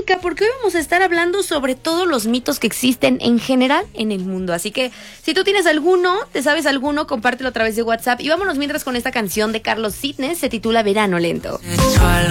Milka, porque hoy vamos a estar hablando sobre todos los mitos que existen en general en el mundo. Así que si tú tienes alguno, te sabes alguno, compártelo a través de WhatsApp. Y vámonos mientras con esta canción de Carlos Sitnes, se titula Verano Lento. Hecho al